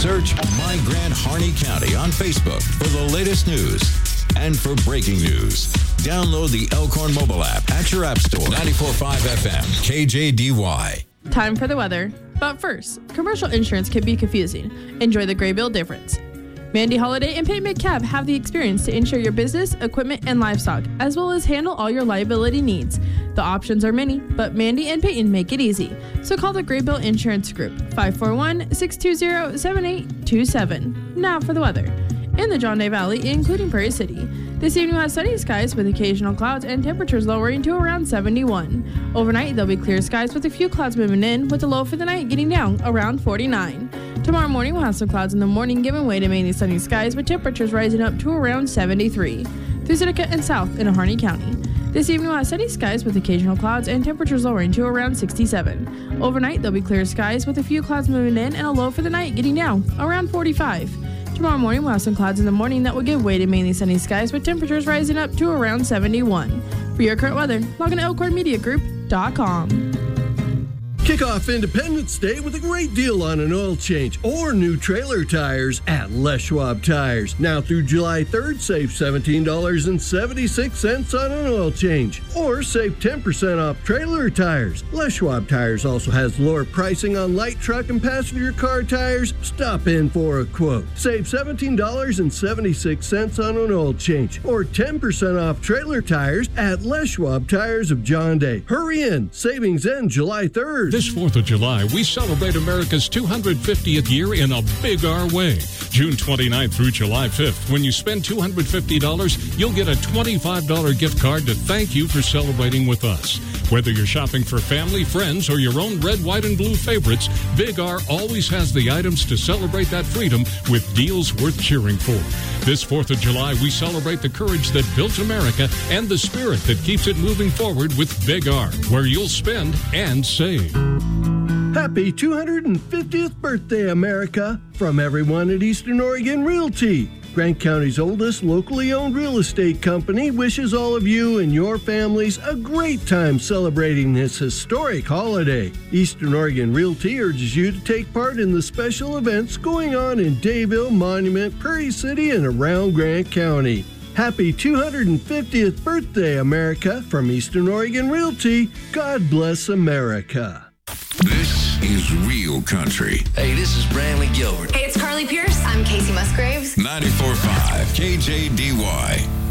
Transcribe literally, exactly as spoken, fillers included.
Search My Grand Harney County on Facebook for the latest news. And for breaking news, download the Elkhorn mobile app at your app store. ninety-four point five F M, K J D Y. Time for the weather. But first, commercial insurance can be confusing. Enjoy the gray bill difference. Mandy Holiday and Peyton McCabe have the experience to insure your business, equipment, and livestock, as well as handle all your liability needs. The options are many, but Mandy and Peyton make it easy. So call the Gray Bill Insurance Group, five four one, six two zero, seven eight two seven. Now for the weather. In the John Day Valley, including Prairie City, this evening we'll have sunny skies with occasional clouds and temperatures lowering to around seventy-one. Overnight, there'll be clear skies with a few clouds moving in, with the low for the night getting down around forty-nine. Tomorrow morning, we'll have some clouds in the morning, giving way to mainly sunny skies with temperatures rising up to around seventy-three. Through Seneca and south in Harney County. This evening, we'll have sunny skies with occasional clouds and temperatures lowering to around sixty-seven. Overnight, there'll be clear skies with a few clouds moving in and a low for the night getting down around forty-five. Tomorrow morning, we'll have some clouds in the morning that will give way to mainly sunny skies with temperatures rising up to around seventy-one. For your current weather, log on to elkhorn media group dot com. Kick off Independence Day with a great deal on an oil change or new trailer tires at Les Schwab Tires. Now through July third, save seventeen dollars and seventy-six cents on an oil change or save ten percent off trailer tires. Les Schwab Tires also has lower pricing on light truck and passenger car tires. Stop in for a quote. Save seventeen dollars and seventy-six cents on an oil change or ten percent off trailer tires at Les Schwab Tires of John Day. Hurry in. Savings end July third. This fourth of July, we celebrate America's two hundred fiftieth year in a Big R way. June twenty-ninth through July fifth, when you spend two hundred fifty dollars, you'll get a twenty-five dollars gift card to thank you for celebrating with us. Whether you're shopping for family, friends, or your own red, white, and blue favorites, Big R always has the items to celebrate that freedom with deals worth cheering for. This fourth of July, we celebrate the courage that built America and the spirit that keeps it moving forward with Big R, where you'll spend and save. Happy two hundred fiftieth birthday, America, from everyone at Eastern Oregon Realty. Grant County's oldest locally owned real estate company wishes all of you and your families a great time celebrating this historic holiday. Eastern Oregon Realty urges you to take part in the special events going on in Dayville, Monument, Prairie City, and around Grant County. Happy two hundred fiftieth birthday, America, from Eastern Oregon Realty. God bless America. This is Real Country. Hey, this is Brantley Gilbert. Hey, it's Carly Pierce. I'm Casey Musgraves. ninety-four point five K J D Y.